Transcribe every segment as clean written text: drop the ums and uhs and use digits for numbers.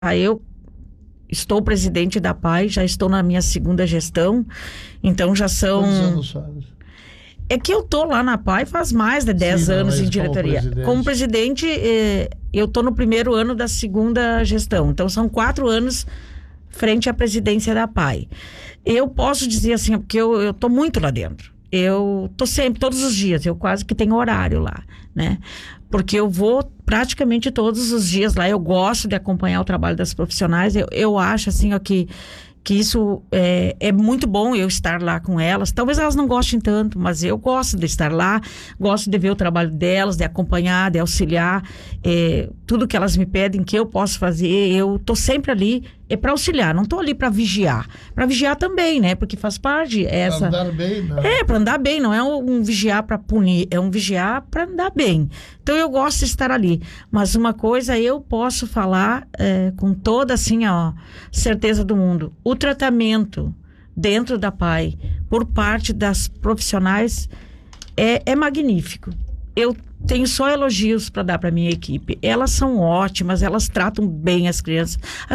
eu estou presidente da PAI, já estou na minha segunda gestão, então já são... Quantos anos faz? É que eu tô lá na PAI faz mais de 10 anos em diretoria. Como presidente, eu tô no primeiro ano da segunda gestão, então são 4 anos frente à presidência da PAI. Eu posso dizer assim, porque eu tô muito lá dentro. Eu tô sempre, todos os dias, eu quase que tenho horário lá, né? Porque eu vou praticamente todos os dias lá, eu gosto de acompanhar o trabalho das profissionais, eu acho assim, ó, que isso é muito bom eu estar lá com elas. Talvez elas não gostem tanto, mas eu gosto de estar lá, gosto de ver o trabalho delas, de acompanhar, de auxiliar, tudo que elas me pedem que eu posso fazer, eu tô sempre ali, para auxiliar, não tô ali para vigiar. Para vigiar também, né? Porque faz parte essa... Para andar bem, né? para andar bem, não é um vigiar para punir, é um vigiar para andar bem. Então eu gosto de estar ali, mas uma coisa eu posso falar com toda assim, ó, certeza do mundo, o tratamento dentro da PAI por parte das profissionais é magnífico. Eu tenho só elogios para dar para minha equipe. Elas são ótimas, elas tratam bem as crianças.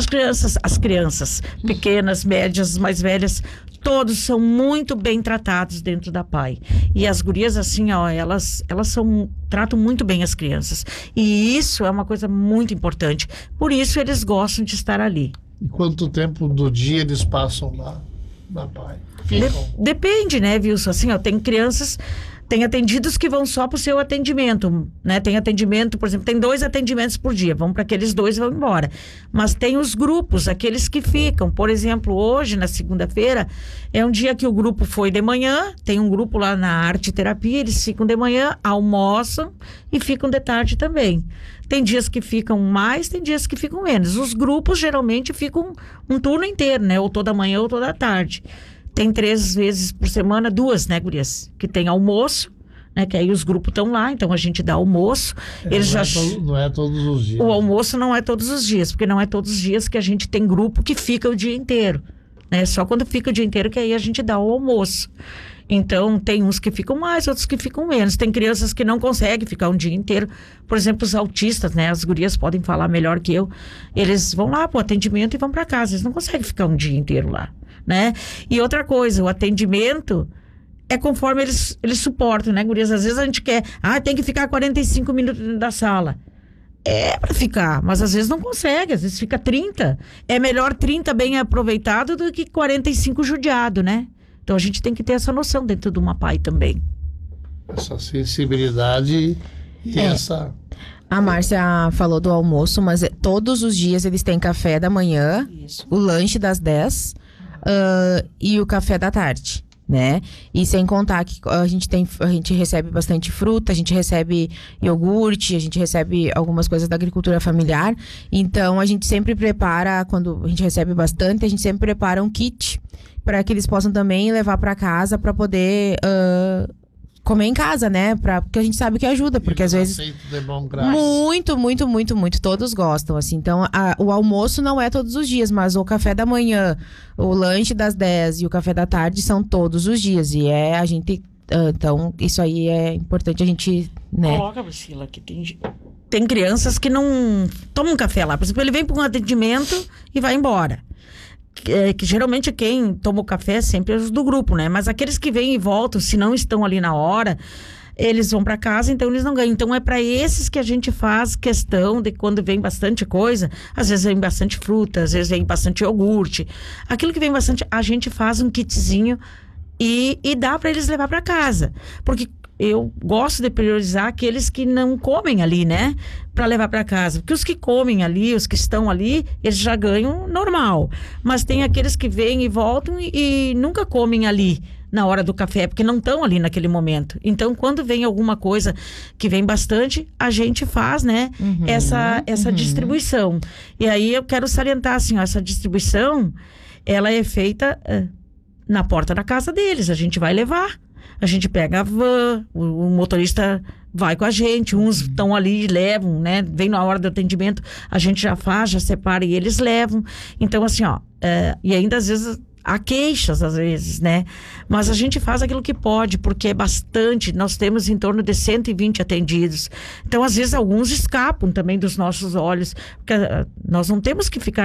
As crianças pequenas, médias, mais velhas, todos são muito bem tratados dentro da PAI. E as gurias, assim, ó, elas tratam muito bem as crianças. E isso é uma coisa muito importante. Por isso eles gostam de estar ali. E quanto tempo do dia eles passam lá na PAI? Depende, né, Wilson? Assim, ó, tem crianças... Tem atendidos que vão só para o seu atendimento, né? Tem atendimento, por exemplo, tem 2 atendimentos por dia, vão para aqueles 2 e vão embora. Mas tem os grupos, aqueles que ficam. Por exemplo, hoje, na segunda-feira, é um dia que o grupo foi de manhã, tem um grupo lá na arte terapia, eles ficam de manhã, almoçam e ficam de tarde também. Tem dias que ficam mais, tem dias que ficam menos. Os grupos geralmente ficam um turno inteiro, né? Ou toda manhã ou toda tarde. Tem 3 vezes por semana, 2, né, gurias? Que tem almoço, né? Que aí os grupos estão lá, então a gente dá almoço. Eles não é todos os dias. O almoço não é todos os dias, porque não é todos os dias que a gente tem grupo que fica o dia inteiro, né? Só quando fica o dia inteiro que aí a gente dá o almoço. Então, tem uns que ficam mais, outros que ficam menos. Tem crianças que não conseguem ficar um dia inteiro. Por exemplo, os autistas, né? As gurias podem falar melhor que eu. Eles vão lá pro atendimento e vão para casa. Eles não conseguem ficar um dia inteiro lá, né? E outra coisa, o atendimento é conforme eles suportam, né, gurias? Às vezes a gente quer, tem que ficar 45 minutos dentro da sala. É para ficar, mas às vezes não consegue, às vezes fica 30. É melhor 30 bem aproveitado do que 45 judiado, né? Então a gente tem que ter essa noção dentro de uma PAI também. Essa sensibilidade e essa... A Márcia falou do almoço, mas todos os dias eles têm café da manhã, o lanche das 10 e o café da tarde, né? E sem contar que a gente recebe bastante fruta, a gente recebe iogurte, a gente recebe algumas coisas da agricultura familiar. Então a gente sempre prepara, quando a gente recebe bastante, a gente sempre prepara um kit para que eles possam também levar para casa para poder comer em casa, né? Porque a gente sabe que ajuda, porque às vezes muito, todos gostam, assim. Então, o almoço não é todos os dias, mas o café da manhã, o lanche das 10 e o café da tarde são todos os dias. E a gente... então, isso aí é importante a gente, né? Coloca, Priscila, que tem crianças que não tomam café lá. Por exemplo, ele vem para um atendimento e vai embora. Que geralmente quem toma o café é sempre os do grupo, né? Mas aqueles que vêm e voltam, se não estão ali na hora, eles vão para casa, então eles não ganham. Então é para esses que a gente faz questão de quando vem bastante coisa, às vezes vem bastante fruta, às vezes vem bastante iogurte. Aquilo que vem bastante, a gente faz um kitzinho e dá para eles levar para casa. Porque eu gosto de priorizar aqueles que não comem ali, né? Para levar para casa. Porque os que comem ali, os que estão ali, eles já ganham normal. Mas tem aqueles que vêm e voltam e nunca comem ali na hora do café, porque não estão ali naquele momento. Então, quando vem alguma coisa que vem bastante, a gente faz, né? Essa distribuição. E aí eu quero salientar, assim, ó, essa distribuição, ela é feita na porta da casa deles. A gente vai levar. A gente pega a van, o motorista vai com a gente, uns estão ali e levam, né? Vem na hora do atendimento, a gente já faz, já separa e eles levam. Então, assim, ó, e ainda às vezes Há queixas às vezes, né? Mas a gente faz aquilo que pode, porque é bastante. Nós temos em torno de 120 atendidos. Então, às vezes, alguns escapam também dos nossos olhos, porque nós não temos que ficar